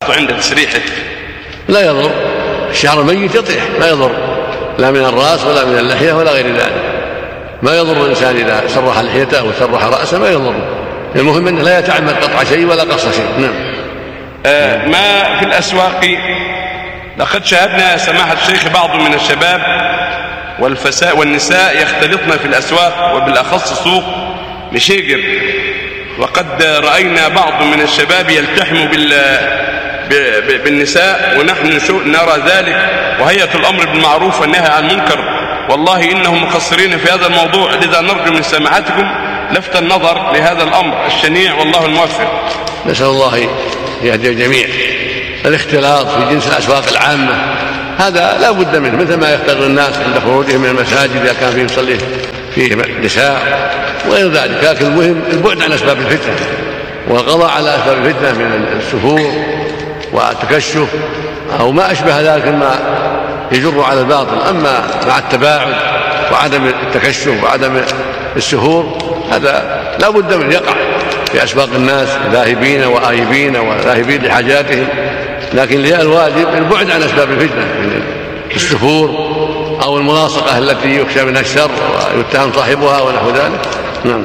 يسقط عند تسريحه؟ لا يضر، الشعر الميت يطيح لا يضر، لا من الرأس ولا من اللحية ولا غير ذلك. ما يضر الإنسان إذا سرح لحيته أو سرح رأسه، ما يضر. المهم أنه لا يتعمد قطع شيء ولا قص شيء. نعم. ما في الأسواق لقد شاهدنا سماحة الشيخ بعض من الشباب والنساء يختلطن في الأسواق وبالأخص سوق مشيقر، وقد رأينا بعض من الشباب يلتحم بالنساء ونحن نرى ذلك، وهيئة الأمر بالمعروف والنهي عن المنكر والله إنهم مقصرين في هذا الموضوع، لذا نرجو من سماحتكم لفت النظر لهذا الأمر الشنيع والله الموفق. نسأل الله يهدي الجميع. الاختلاط في جنس الأسواق العامة هذا لا بد منه، مثل ما يختلط الناس عند خروجهم من المساجد إذا كان فيه يصلي فيه نساء وغير ذلك، لكن المهم البعد عن أسباب الفتنة والقضاء على أسباب الفتنة من السفور والتكشف أو ما أشبه ذلك مما يجر على الباطل. أما مع التباعد وعدم التكشف وعدم السفور هذا لا بد من يقع في أسواق الناس ذاهبين وآيبين وذاهبين لحاجاتهم، لكن الواجب البعد عن أسباب الفتنة من السفور أو الملاصقة التي يخشى منها الشر ويتهم صاحبها ونحو ذلك. نعم.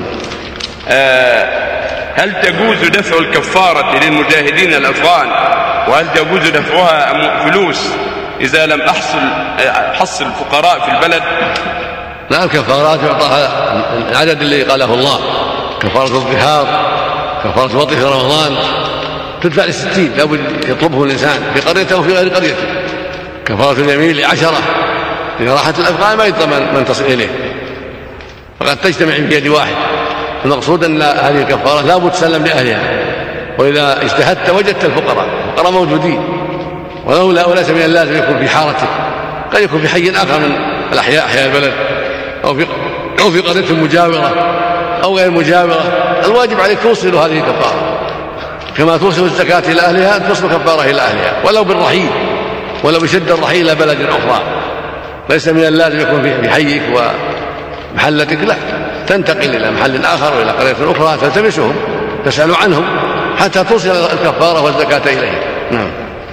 هل تجوز دفع الكفارة للمجاهدين الأفغان؟ وهل تجوز دفعها فلوس إذا لم حصل الفقراء في البلد؟ لا، الكفارات يعطاها العدد اللي قاله الله، كفارة الظهار، كفارة وطئ في رمضان، تدفع ل60، لابد يطلبه الإنسان في قريته وفي غير قريته. كفارة اليمين ل10، إذا راحت الأفغان ما يضمن من تصل إليه، فقد تجتمع في يد واحد. المقصود أن هذه الكفارة لا بد تسلم لأهلها، وإذا اجتهدت وجدت الفقراء موجودين، وليس من اللازم يكون في حارتك، قد يكون في حي آخر من الأحياء، أحياء البلد، أو في قرية مجاورة أو غير مجاورة. الواجب عليك توصل هذه الكفارة كما توصل الزكاة إلى أهلها، توصل كفارة إلى أهلها، ولو بالرحيل، ولو بشد الرحيل إلى بلد أخرى. ليس من اللازم يكون في حيك ومحلتك، لا، تنتقل إلى محل آخر وإلى قرية أخرى تلتمسهم، تسأل عنهم حتى توصل الكفارة والزكاة إليهم. نعم.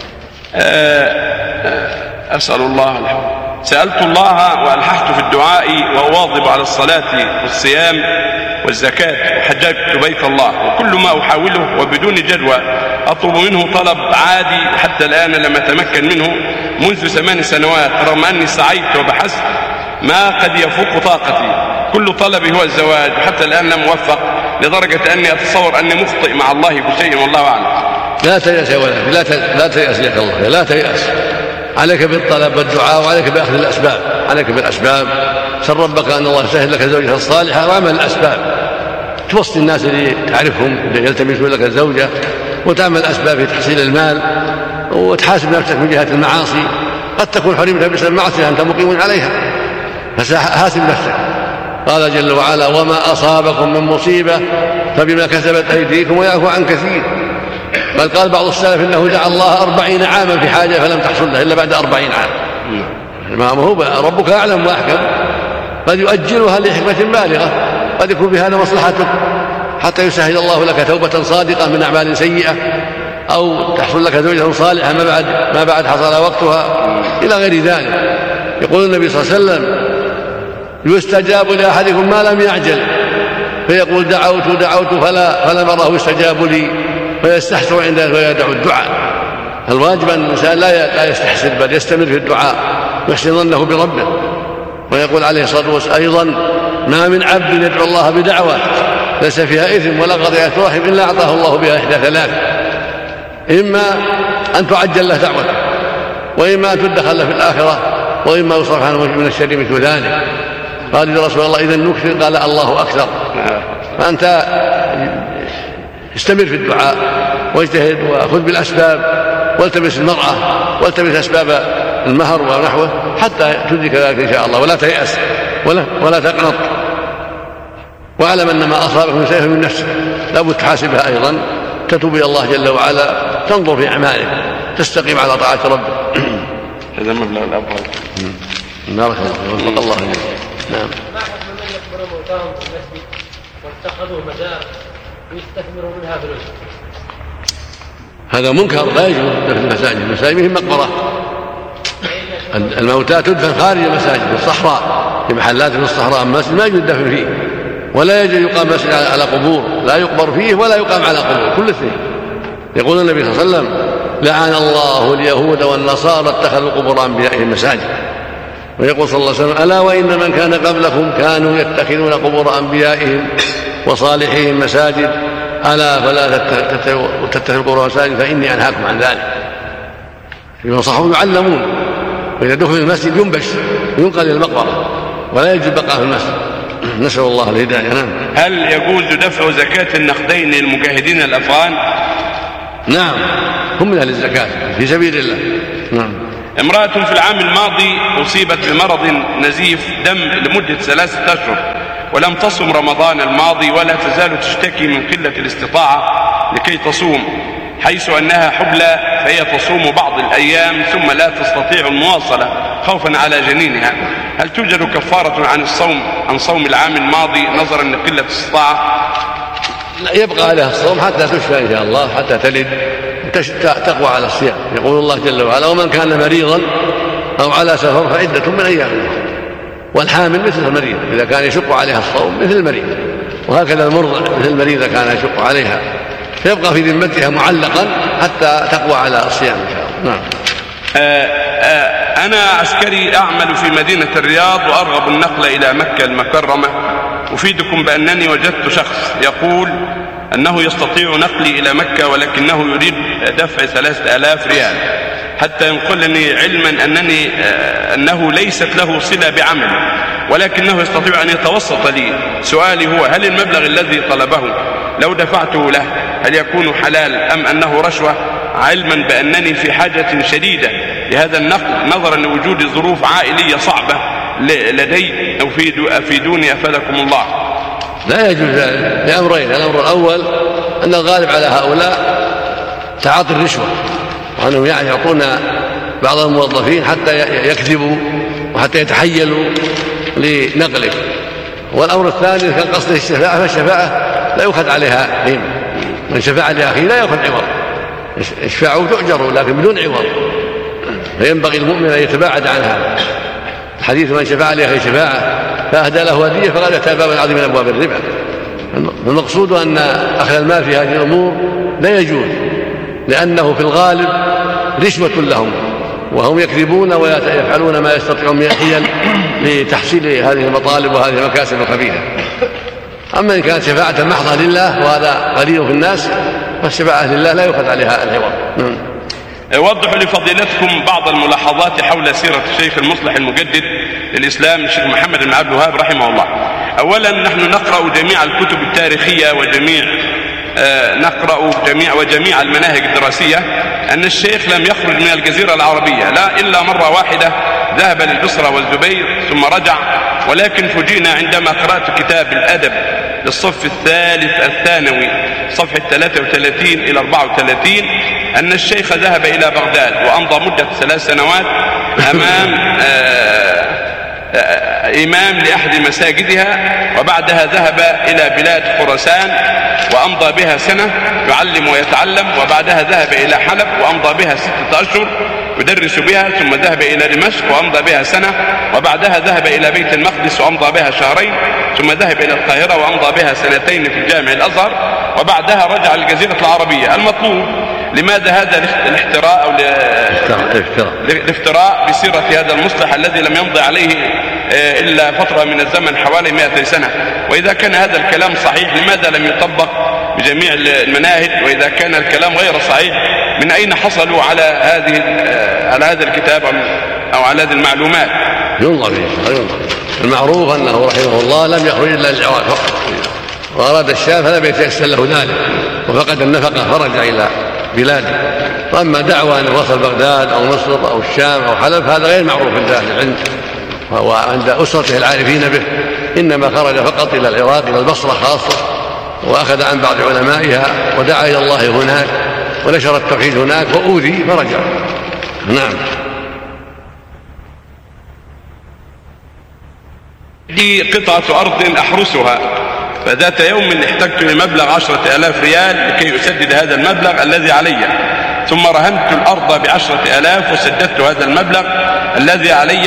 أسأل الله الحمد. سألت الله وألححت في الدعاء وأواظب على الصلاة والصيام والزكاة وحججت بيت الله، وكل ما أحاوله وبدون جدوى أطلب منه طلب عادي حتى الآن لم أتمكن منه منذ 8 سنوات، رغم أني سعيت وبحثت ما قد يفوق طاقتي. كل طلبي هو الزواج، وحتى الآن لم أوفق، لدرجة أني أتصور أني مخطئ مع الله بشيء والله أعلم. لا تيأس يا ولد، لا تيأس يا الله، لا تيأس. عليك بالطلب والدعاء، وعليك بأخذ الأسباب، عليك بالأسباب. سل ربك أن الله يسهل لك زوجة الصالحة، واعمل الأسباب، توصي الناس اللي تعرفهم اللي يلتمسون لك الزوجة، وتعمل أسباب في تحصيل المال، وتحاسب نفسك من جهة المعاصي. قد تكون حرمتها بسبب المعصية أنت مقيم عليها، فحاسب نفسك. قال جل وعلا: وما أصابكم من مصيبة فبما كسبت أيديكم ويعفو عن كثير. بل قال بعض السلف إنه دعا الله 40 عاما في حاجة فلم تحصل له إلا بعد 40 عام. ما هو ربك أعلم وأحكم، قد يؤجلها لحكمة بالغة، قد يكون بهذا مصلحتك حتى يسهل الله لك توبة صادقة من أعمال سيئة، أو تحصل لك زوجة صالحة ما بعد حصل وقتها، إلى غير ذلك. يقول النبي صلى الله عليه وسلم: يستجاب لأحدكم ما لم يعجل، فيقول دعوت فلم أره يستجاب لي، فيستحسر عند ذلك ويدعو الدعاء. الواجب أن الإنسان لا يستحسر، بل يستمر في الدعاء ويحسن ظنه بربه. ويقول عليه الصلاة والسلام أيضا: ما من عبد يدعو الله بدعوة ليس فيها إثم ولا قضية رحم إلا أعطاه الله بها إحدى 3: إما أن تعجل له دعوته، وإما أن تدخل له في الآخرة، وإما يصرف عنه من الشر مثل ذلك. قال يا رسول الله: إذا نكثر؟ قال: الله أكثر. فأنت استمر في الدعاء واجتهد وخذ بالأسباب، والتمس المرأة والتمس أسباب المهر ونحوه حتى تدرك ذلك إن شاء الله، ولا تيأس ولا تقنط. واعلم أن ما أصابك من سيئة من نفسك لابد تحاسبها أيضا، تتوب إلى الله جل وعلا، تنظر في أعمالك، تستقيم على طاعة ربك. هذا مبلغ الأبواب. بارك الله، وفق الله. نعم. ما حكم من يقبر موتاهم في المسجد واتخذوا مزار ويستثمروا منها فلوس؟ هذا منكر، لا يجوز دفن المساجد. المساجد مثل مقبرة، الموتى تدفن خارج المساجد في الصحراء، في محلات في الصحراء، المسجد ما يجوز الدفن فيه، ولا يجوز يقام مسجد على قبور، لا يقبر فيه ولا يقام على قبور، كل اثنين. يقول النبي صلى الله عليه وسلم: لعن الله اليهود والنصارى اتخذوا قبور انبيائهم مساجد. ويقول صلى الله عليه وسلم: الا وان من كان قبلكم كانوا يتخذون قبور انبيائهم وصالحين مساجد، الا فلا تتخذوا قبور مساجد فاني انهاكم عن ذلك. ينصحون يعلمون، واذا دخل المسجد ينبش وينقل الى المقبره، ولا يجب بقاء في المسجد. نسال الله الهدايه. نعم. هل يجوز دفع زكاة النقدين للمجاهدين الافغان؟ نعم، هم من اهل الزكاه في سبيل الله. نعم. امرأة في العام الماضي أصيبت بمرض نزيف دم لمدة 3 أشهر، ولم تصم رمضان الماضي، ولا تزال تشتكي من قلة الاستطاعة لكي تصوم، حيث أنها حبلى، فهي تصوم بعض الأيام ثم لا تستطيع المواصلة خوفا على جنينها. هل توجد كفارة عن صوم العام الماضي نظرا لقلة الاستطاعة؟ لا، يبقى عليها الصوم حتى تشفى إن شاء الله، حتى تلد تقوى على الصيام. يقول الله جل وعلا: ومن كان مريضا أو على سفر فعدة من أيام أخرى. والحامل مثل المريض إذا كان يشق عليها الصوم مثل المريض، وهكذا المرضع مثل المريض إذا كان يشق عليها، فيبقى في ذمتها معلقا حتى تقوى على الصيام إن شاء الله. نعم. أنا عسكري أعمل في مدينة الرياض وأرغب النقل إلى مكة المكرمة. أفيدكم بأنني وجدت شخص يقول أنه يستطيع نقلي إلى مكة، ولكنه يريد دفع 3000 ريال حتى ينقلني، علما أنه ليست له صلة بعمل، ولكنه يستطيع أن يتوسط لي. سؤالي هو: هل المبلغ الذي طلبه لو دفعته له هل يكون حلال أم أنه رشوة، علما بأنني في حاجة شديدة لهذا النقل نظرا لوجود ظروف عائلية صعبة لدي؟ أفيدوني أفادكم الله. لا يجوز ذلك لأمرين: الأمر الأول أن الغالب على هؤلاء تعاطي الرشوة، وأنهم يعطون بعض الموظفين حتى يكذبوا وحتى يتحيلوا لنقله. والأمر الثاني كان قصده الشفاعة، فالشفاعة لا يؤخذ عليها قيمة، من شفاعة لأخيه لا يأخذ عوض، اشفعوا تؤجروا لكن بدون عوض، فينبغي المؤمن أن يتباعد عنها. الحديث: من شفاعة لأخيه شفاعة فأهدى له هدية فقد أتى بابا عظيما من أبواب الربا. المقصود أن أخذ المال في هذه الأمور لا يجوز، لأنه في الغالب رشوة لهم، وهم يكذبون ويفعلون ما يستطيعون من الحيل لتحصيل هذه المطالب وهذه المكاسب الخبيثة. أما إن كانت شفاعة محضة لله وهذا قليل في الناس، فالشفاعة لله لا يؤخذ عليها العوض. وضحوا لفضيلتكم بعض الملاحظات حول سيرة الشيخ المصلح المجدد للإسلام الشيخ محمد بن عبد الوهاب رحمه الله. أولا، نحن نقرأ جميع الكتب التاريخية وجميع المناهج الدراسية أن الشيخ لم يخرج من الجزيرة العربية لا إلا مرة واحدة، ذهب للبصرة والزبير ثم رجع. ولكن فوجئنا عندما قرأت كتاب الأدب للصف الثالث الثانوي صفحة 33 إلى 34 أن الشيخ ذهب إلى بغداد وأمضى مدة 3 سنوات أمام إمام لأحد مساجدها، وبعدها ذهب إلى بلاد خراسان وأمضى بها سنة يعلم ويتعلم، وبعدها ذهب إلى حلب وأمضى بها 6 أشهر يدرس بها، ثم ذهب إلى دمشق وأمضى بها سنة، وبعدها ذهب إلى بيت المقدس وأمضى بها 2 شهرين، ثم ذهب إلى القاهرة وأمضى بها 2 سنين في الجامع الأزهر، وبعدها رجع للجزيرة العربية. المطلوب: لماذا هذا الاحتراء أو الافتراء بسيرة هذا المصلح الذي لم يمضي عليه إلا فترة من الزمن حوالي 200 سنة؟ وإذا كان هذا الكلام صحيح لماذا لم يطبق بجميع المناهج؟ وإذا كان الكلام غير صحيح من أين حصلوا على هذا الكتاب أو على هذه المعلومات؟ ينظر فيه. المعروف أنه رحمه الله لم يخرج إلا للعراق فقط، وأراد الشام فلم يتيسر له ذلك، وفقد النفقة فرجع إلى بلاده. وأما دعوى أن وصل بغداد أو مصر أو الشام أو حلب هذا غير معروف عند أهل العلم وعند أسرته العارفين به، إنما خرج فقط إلى العراق، إلى البصرة خاصة، وأخذ عن بعض علمائها ودعا إلى الله هناك ونشر التوحيد هناك وأوذي فرجع. نعم. لي قطعة أرض أحرسها، فذات يوم احتجت لمبلغ 10,000 ريال لكي أسدد هذا المبلغ الذي علي، ثم رهنت الأرض ب10,000 وسددت هذا المبلغ الذي علي.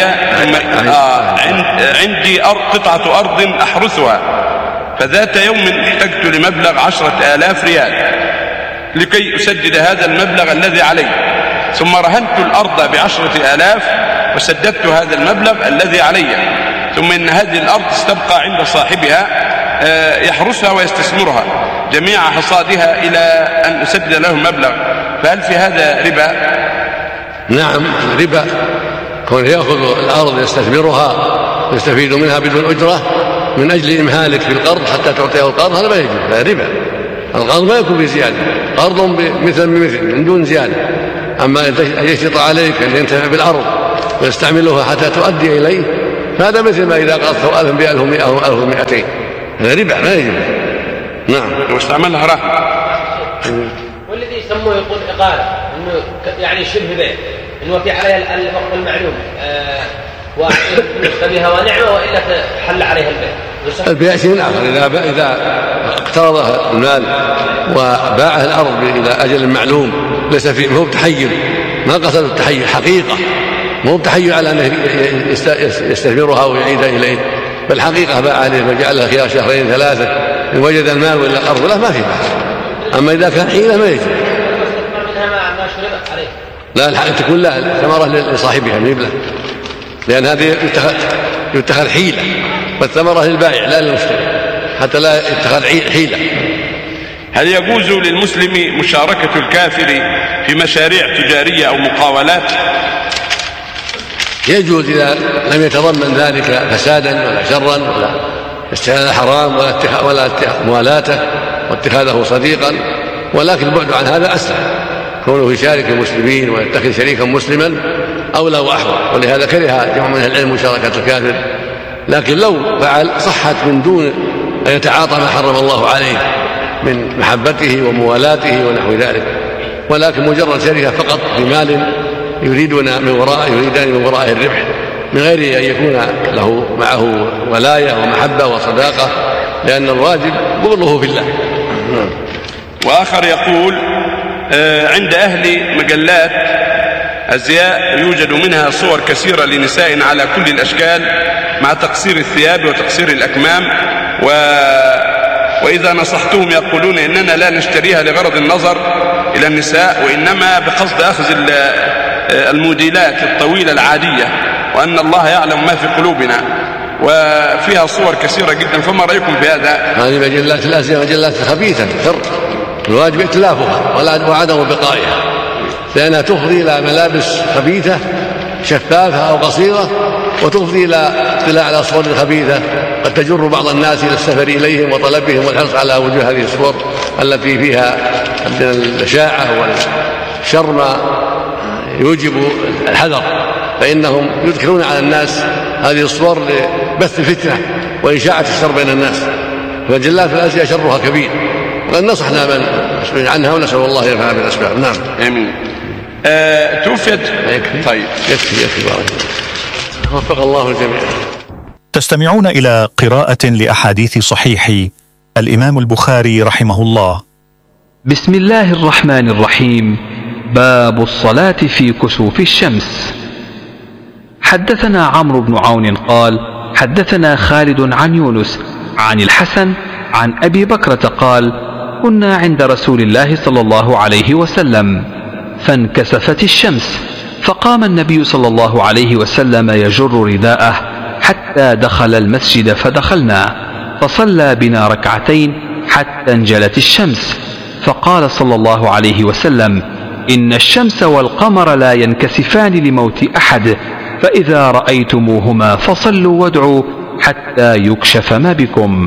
عندي قطعة أرض أحرثها، فذات يوم احتجت لمبلغ 10,000 ريال لكي أسدد هذا المبلغ الذي علي، ثم رهنت الأرض ب10,000 وسددت هذا المبلغ الذي علي، ثم إن هذه الأرض استبقى عند صاحبها يحرسها ويستثمرها جميع حصادها إلى أن أسدد له المبلغ، فهل في هذا ربا؟ نعم ربا، كون يأخذ الأرض يستثمرها يستفيد منها بدون أجرة من أجل إمهالك في القرض حتى تعطيه القرض، هذا ما يجوز، هذا ربا. القرض ما يكون بزيادة، قرض مثل بمثل من دون زيادة. أما أن يشترط عليك أن ينتفع بالأرض ويستعملها حتى تؤدي إليه، فهذا مثل ما إذا قرضته 1000 ب1100 أو 1200، هذا ربا ما يجوز. نعم، واستعملها رهن. والذي يسموه يقول إقالة، إنه يعني شبه بيع، إنه في عليها الوقت المعلوم ويشتري بها ونعمة وإلا حل عليها البيع. البيع شيء آخر، إذا اقترض المال وباعه الأرض إلى أجل معلوم ليس فيه، هو بتحيل، ما قصد التحيل حقيقة، مو بتحيل على أنه يستثمرها ويعيدها إليه، بل حقيقة باع عليه وجعلها خلال 2 3 إن وجد المال ولا الأرض له ما في بأس. أما إذا كان حيلة ما يجوز. لا الحق تكون لا ثمرة لصاحبها من يبلغ، لأن هذه يتخذ حيلة، والثمرة للبائع لا للمشتري حتى لا يتخذ حيلة. هل يجوز للمسلم مشاركة الكافر في مشاريع تجارية أو مقاولات؟ يجوز إذا لم يتضمن ذلك فسادا ولا شرا ولا استهانة حرام ولا موالاته واتخاذه صديقا، ولكن البعد عن هذا أسهل، كونه يشارك المسلمين ويتخذ شريكا مسلما أولى وأحوط، ولهذا كره جمع من العلم مشاركة الكافر. لكن لو فعل صحت من دون أن يتعاطى ما حرم الله عليه من محبته وموالاته ونحو ذلك، ولكن مجرد شركة فقط بمال يريدان من وراء الربح من غير أن يكون له معه ولاية ومحبة وصداقة، لأن الواجب بغضه في الله. وآخر يقول عند أهل مجلات أزياء يوجد منها صور كثيرة لنساء على كل الأشكال مع تقصير الثياب وتقصير الأكمام، وإذا نصحتهم يقولون إننا لا نشتريها لغرض النظر إلى النساء، وإنما بقصد أخذ الموديلات الطويلة العادية، وأن الله يعلم ما في قلوبنا، وفيها صور كثيرة جدا، فما رأيكم في هذا؟ هذه مجلات الأزياء مجلات خبيثة، الواجب إتلافها وعدم بقائها، لأنها تفضي إلى ملابس خبيثة شفافة أو قصيرة، وتفضي إلى اطلاع على صور خبيثة قد تجر بعض الناس إلى السفر إليهم وطلبهم والحرص على وجوه هذه الصور التي فيها الإشاعة والشر ما يوجب الحذر، فإنهم يدخلون على الناس هذه الصور لبث الفتنة وإشاعة الشر بين الناس، فمجلات الأزياء شرها كبير، وقد نصحنا من مسؤولين عنها ونسأل الله ينفع بالأسباب. نعم آمين. توفيت. طيب يكفي بارك الله، وفق الله الجميع. تستمعون إلى قراءة لأحاديث صحيح الإمام البخاري رحمه الله. بسم الله الرحمن الرحيم. باب الصلاة في كسوف الشمس. حدثنا عمرو بن عون قال حدثنا خالد عن يونس عن الحسن عن أبي بكرة قال كنا عند رسول الله صلى الله عليه وسلم فانكسفت الشمس، فقام النبي صلى الله عليه وسلم يجر رداءه حتى دخل المسجد، فدخلنا فصلى بنا ركعتين حتى انجلت الشمس، فقال صلى الله عليه وسلم إن الشمس والقمر لا ينكسفان لموت أحد، فإذا رأيتموهما فصلوا وادعوا حتى يكشف ما بكم.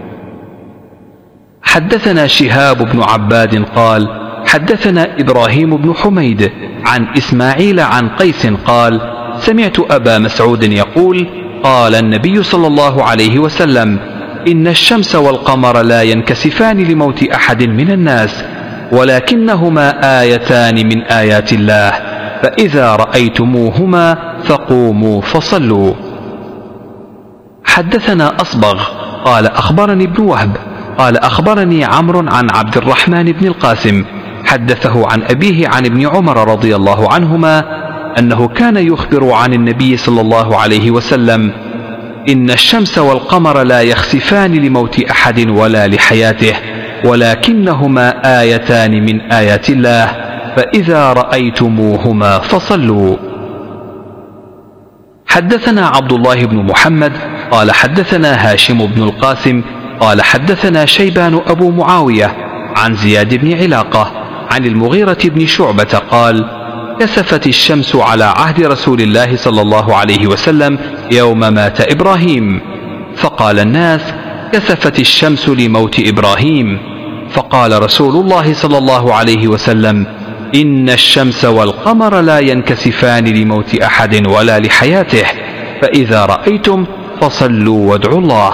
حدثنا شهاب بن عباد قال حدثنا إبراهيم بن حميد عن إسماعيل عن قيس قال سمعت أبا مسعود يقول قال النبي صلى الله عليه وسلم إن الشمس والقمر لا ينكسفان لموت أحد من الناس، ولكنهما آيتان من آيات الله، فإذا رأيتموهما فقوموا فصلوا. حدثنا أصبغ قال أخبرني ابن وهب قال أخبرني عمرو عن عبد الرحمن بن القاسم حدثه عن أبيه عن ابن عمر رضي الله عنهما أنه كان يخبر عن النبي صلى الله عليه وسلم: إن الشمس والقمر لا يخسفان لموت أحد ولا لحياته، ولكنهما آيتان من آيات الله، فإذا رأيتموهما فصلوا. حدثنا عبد الله بن محمد قال حدثنا هاشم بن القاسم قال حدثنا شيبان أبو معاوية عن زياد بن علاقة عن المغيرة بن شعبة قال: كسفت الشمس على عهد رسول الله صلى الله عليه وسلم يوم مات إبراهيم، فقال الناس: كسفت الشمس لموت إبراهيم، فقال رسول الله صلى الله عليه وسلم: إن الشمس والقمر لا ينكسفان لموت أحد ولا لحياته، فإذا رأيتم فصلوا وادعوا الله.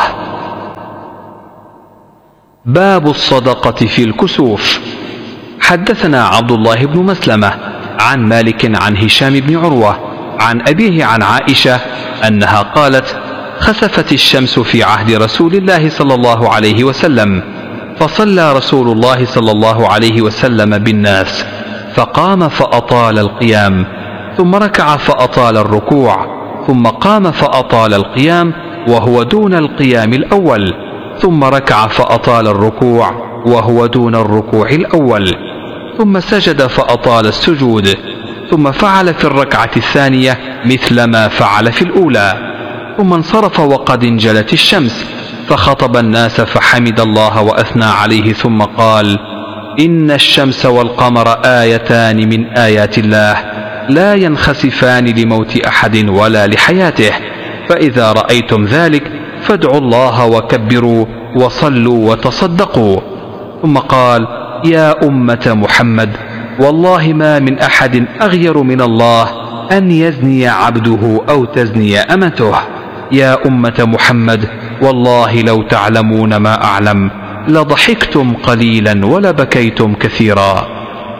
باب الصدقة في الكسوف. حدثنا عبد الله بن مسلمة عن مالك عن هشام بن عروة عن أبيه عن عائشة أنها قالت: خسفت الشمس في عهد رسول الله صلى الله عليه وسلم، فصلى رسول الله صلى الله عليه وسلم بالناس، فقام فأطال القيام، ثم ركع فأطال الركوع، ثم قام فأطال القيام وهو دون القيام الأول، ثم ركع فأطال الركوع وهو دون الركوع الأول، ثم سجد فأطال السجود، ثم فعل في الركعة الثانية مثل ما فعل في الأولى، ثم انصرف وقد انجلت الشمس، فخطب الناس فحمد الله وأثنى عليه، ثم قال: إن الشمس والقمر آيتان من آيات الله، لا ينخسفان لموت أحد ولا لحياته، فإذا رأيتم ذلك فادعوا الله وكبروا وصلوا وتصدقوا. ثم قال: يا أمة محمد، والله ما من أحد أغير من الله أن يزني عبده أو تزني أمته. يا أمة محمد، والله لو تعلمون ما أعلم لضحكتم قليلا ولبكيتم كثيرا.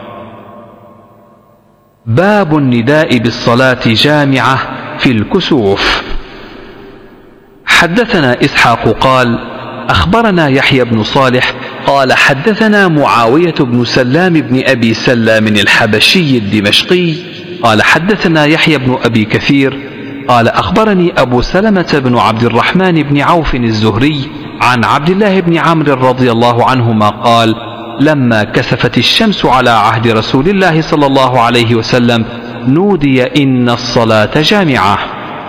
باب النداء بالصلاة جامعة في الكسوف. حدثنا إسحاق قال: أخبرنا يحيى بن صالح قال حدثنا معاوية بن سلام بن أبي سلام الحبشي الدمشقي قال حدثنا يحيى بن أبي كثير قال أخبرني أبو سلمة بن عبد الرحمن بن عوف الزهري عن عبد الله بن عمرو رضي الله عنهما قال: لما كسفت الشمس على عهد رسول الله صلى الله عليه وسلم نودي إن الصلاة جامعة.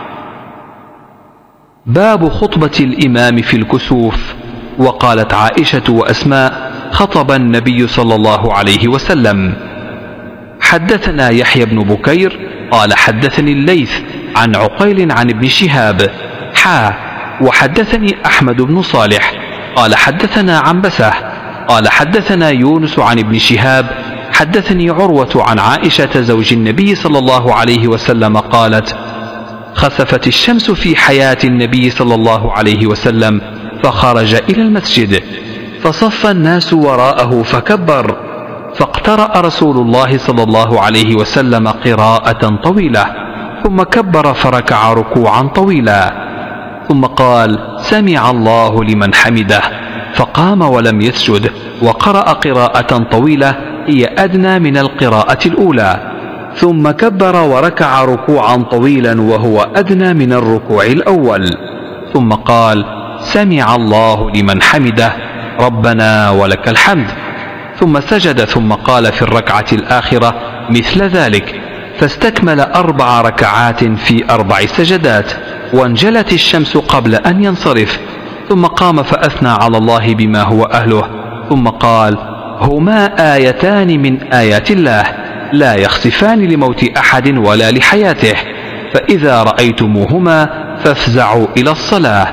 باب خطبة الإمام في الكسوف. وقالت عائشة وأسماء: خطب النبي صلى الله عليه وسلم. حدثنا يحيى بن بكير قال حدثني الليث عن عقيل عن ابن شهاب وحدثني أحمد بن صالح قال حدثنا عنبسة قال حدثنا يونس عن ابن شهاب حدثني عروة عن عائشة زوج النبي صلى الله عليه وسلم قالت: خسفت الشمس في حياة النبي صلى الله عليه وسلم، فخرج إلى المسجد، فصف الناس وراءه فكبر، فاقترأ رسول الله صلى الله عليه وسلم قراءة طويلة، ثم كبر فركع ركوعا طويلا، ثم قال: سمع الله لمن حمده، فقام ولم يسجد، وقرأ قراءة طويلة هي أدنى من القراءة الأولى، ثم كبر وركع ركوعا طويلا وهو أدنى من الركوع الأول، ثم قال: سمع الله لمن حمده، ربنا ولك الحمد، ثم سجد، ثم قال في الركعة الآخرة مثل ذلك، فاستكمل 4 ركعات في 4 سجدات، وانجلت الشمس قبل أن ينصرف، ثم قام فأثنى على الله بما هو أهله، ثم قال: هما آيتان من آيات الله، لا يخسفان لموت أحد ولا لحياته، فإذا رأيتموهما فافزعوا إلى الصلاة.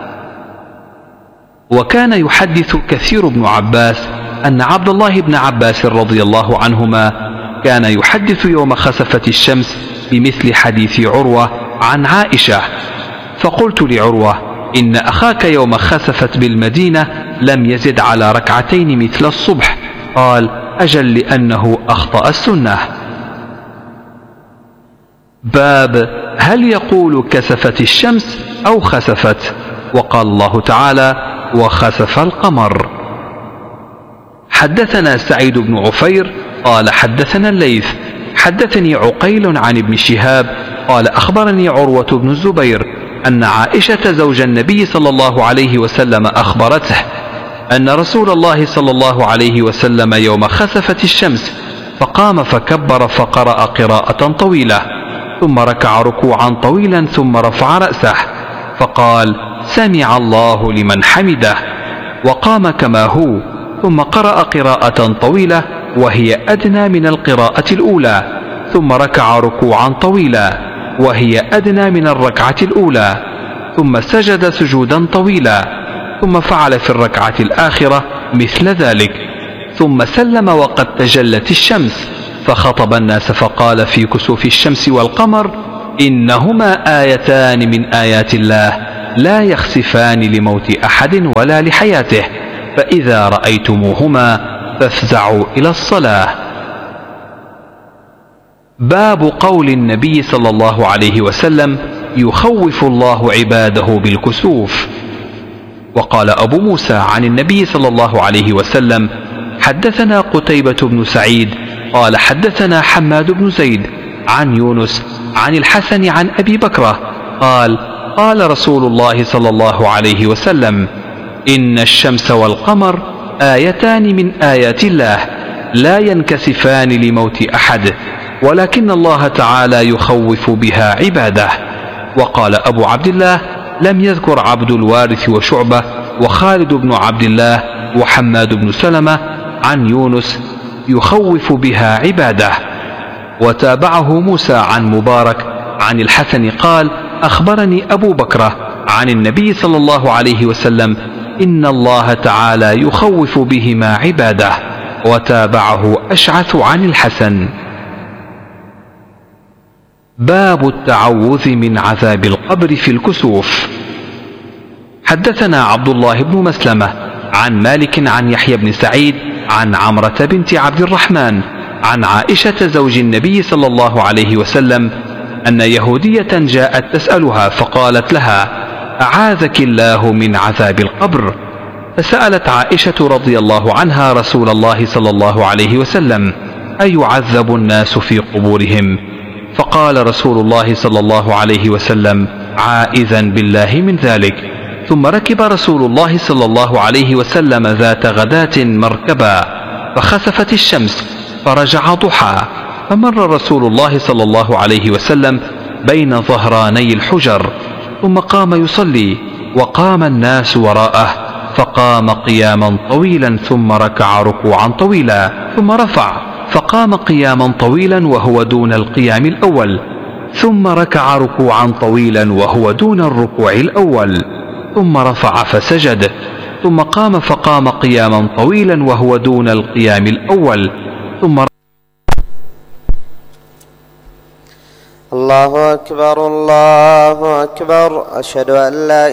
وكان يحدث كثير بن عباس أن عبد الله بن عباس رضي الله عنهما كان يحدث يوم خسفت الشمس بمثل حديث عروة عن عائشة، فقلت لعروة: إن أخاك يوم خسفت بالمدينة لم يزد على 2 ركعتين مثل الصبح. قال: أجل، لأنه أخطأ السنة. باب هل يقول كسفت الشمس أو خسفت؟ وقال الله تعالى: وخسف القمر. حدثنا سعيد بن عفير قال حدثنا الليث حدثني عقيل عن ابن شهاب قال أخبرني عروة بن الزبير أن عائشة زوج النبي صلى الله عليه وسلم أخبرته أن رسول الله صلى الله عليه وسلم يوم خسفت الشمس فقام فكبر فقرأ قراءة طويلة ثم ركع ركوعا طويلا ثم رفع رأسه فقال سمع الله لمن حمده وقام كما هو ثم قرأ قراءة طويلة وهي أدنى من القراءة الأولى ثم ركع ركوعا طويلا وهي أدنى من الركعة الأولى ثم سجد سجودا طويلا ثم فعل في الركعة الآخرة مثل ذلك ثم سلم وقد تجلت الشمس فخطب الناس فقال في كسوف الشمس والقمر إنهما آيتان من آيات الله لا يخسفان لموت أحد ولا لحياته فإذا رأيتموهما فافزعوا إلى الصلاة. باب قول النبي صلى الله عليه وسلم يخوف الله عباده بالكسوف. وقال أبو موسى عن النبي صلى الله عليه وسلم حدثنا قتيبة بن سعيد قال حدثنا حماد بن زيد عن يونس عن الحسن عن أبي بكرة قال قال رسول الله صلى الله عليه وسلم إن الشمس والقمر آيتان من آيات الله لا ينكسفان لموت أحد ولكن الله تعالى يخوف بها عباده. وقال أبو عبد الله لم يذكر عبد الوارث وشعبة وخالد بن عبد الله وحماد بن سلمة عن يونس يخوف بها عباده. وتابعه موسى عن مبارك عن الحسن قال أخبرني أبو بكرة عن النبي صلى الله عليه وسلم إن الله تعالى يخوف بهما عباده. وتابعه أشعث عن الحسن. باب التعوذ من عذاب القبر في الكسوف. حدثنا عبد الله بن مسلمة عن مالك عن يحيى بن سعيد عن عمرة بنت عبد الرحمن عن عائشة زوج النبي صلى الله عليه وسلم أن يهودية جاءت تسألها فقالت لها أعاذك الله من عذاب القبر. فسألت عائشة رضي الله عنها رسول الله صلى الله عليه وسلم أيعذب الناس في قبورهم؟ فقال رسول الله صلى الله عليه وسلم عائذا بالله من ذلك. ثم ركب رسول الله صلى الله عليه وسلم ذات غداة مركبا فخسفت الشمس فرجع ضحى فمر رسول الله صلى الله عليه وسلم بين ظهراني الحجر ثم قام يصلي وقام الناس وراءه فقام قياما طويلا ثم ركع ركوعا طويلا ثم رفع فقام قياما طويلا وهو دون القيام الأول ثم ركع ركوعا طويلا وهو دون الركوع الأول ثم رفع فسجد ثم قام فقام قياما طويلا وهو دون القيام الأول ثم الله أكبر الله أكبر. أشهد أن لا